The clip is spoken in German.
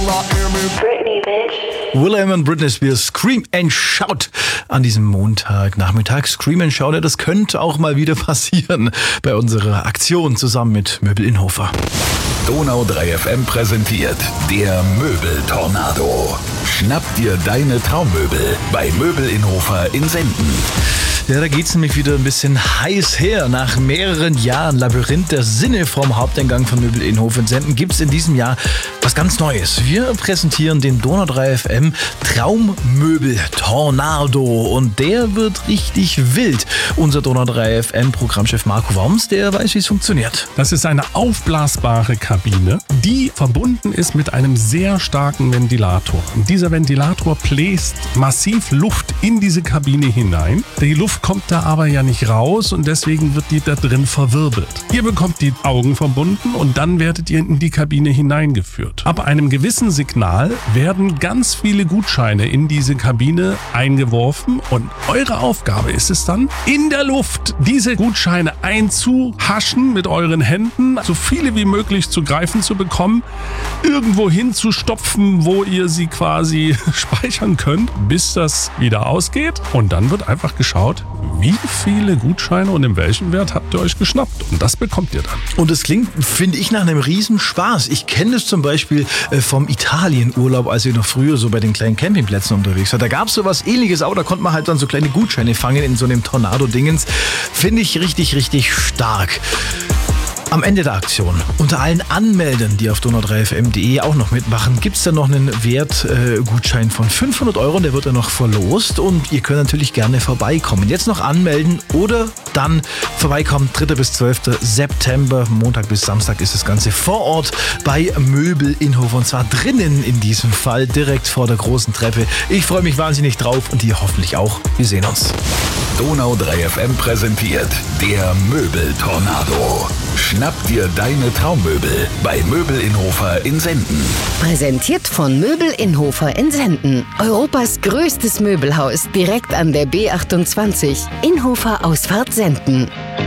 Britney, bitch. Will.i.am und Britney Spears, Scream and Shout an diesem Montagnachmittag. Scream and Shout, das könnte auch mal wieder passieren bei unserer Aktion zusammen mit Möbel Innhofer. Donau 3 FM präsentiert der Möbeltornado. Schnapp dir deine Traummöbel bei Möbel Innhofer in Senden. Ja, da geht's nämlich wieder ein bisschen heiß her. Nach mehreren Jahren Labyrinth der Sinne vom Haupteingang von Möbel Innhofer in Senden gibt's in diesem Jahr was ganz Neues. Wir präsentieren den Donau 3 FM Traummöbel Tornado und der wird richtig wild. Unser Donau 3 FM Programmchef Marco Worms, der weiß, wie es funktioniert. Das ist eine aufblasbare Kabine, die verbunden ist mit einem sehr starken Ventilator. Und dieser Ventilator bläst massiv Luft in diese Kabine hinein. Die Luft kommt da aber ja nicht raus und deswegen wird die da drin verwirbelt. Ihr bekommt die Augen verbunden und dann werdet ihr in die Kabine hineingeführt. Ab einem gewissen Signal werden ganz viele Gutscheine in diese Kabine eingeworfen und eure Aufgabe ist es dann, in der Luft diese Gutscheine einzuhaschen mit euren Händen, so viele wie möglich zu greifen zu bekommen, irgendwo hinzustopfen, wo ihr sie quasi speichern könnt, bis das wieder ausgeht und dann wird einfach geschaut, wie viele Gutscheine und in welchem Wert habt ihr euch geschnappt und das bekommt ihr dann. Und es klingt, finde ich, nach einem Riesenspaß. Ich kenne das zum Beispiel vom Italienurlaub, als ich noch früher so bei den kleinen Campingplätzen unterwegs war. Da gab es so was Ähnliches auch, da konnte man halt dann so kleine Gutscheine fangen in so einem Tornado-Dingens. Finde ich richtig, richtig stark. Am Ende der Aktion, unter allen Anmeldern, die auf donau3fm.de auch noch mitmachen, gibt es dann noch einen Wertgutschein von 500 €, der wird dann noch verlost und ihr könnt natürlich gerne vorbeikommen. Jetzt noch anmelden oder dann vorbeikommen, 3. bis 12. September, Montag bis Samstag ist das Ganze vor Ort bei Möbel Innhofer und zwar drinnen in diesem Fall, direkt vor der großen Treppe. Ich freue mich wahnsinnig drauf und ihr hoffentlich auch. Wir sehen uns. Donau 3 FM präsentiert der Möbeltornado. Schnapp dir deine Traummöbel bei Möbel Innhofer in Senden. Präsentiert von Möbel Innhofer in Senden. Europas größtes Möbelhaus direkt an der B28. Innhofer Ausfahrt Senden.